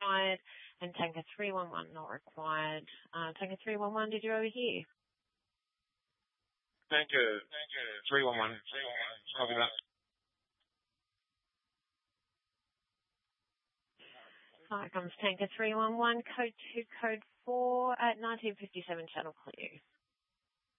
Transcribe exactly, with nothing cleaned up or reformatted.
required, and Tanker three one one not required. Uh, Tanker three one one, did you overhear? Tanker, Tanker three one one, copy that. Here comes Tanker three one one, code two, code four at nineteen fifty-seven, channel clear.